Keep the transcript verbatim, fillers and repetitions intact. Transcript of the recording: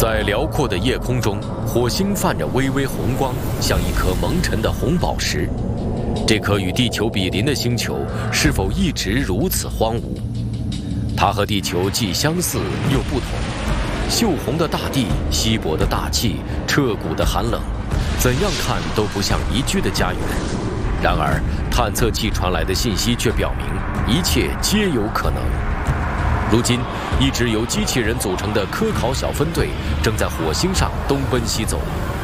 在辽阔的夜空中，火星泛着微微红光，像一颗蒙尘的红宝石。这颗与地球比邻的星球，是否一直如此荒芜？它和地球既相似又不同。锈红的大地，稀薄的大气，彻骨的寒冷，怎样看都不像宜居的家园。然而，探测器传来的信息却表明，一切皆有可能。如今，一支由机器人组成的科考小分队正在火星上东奔西走。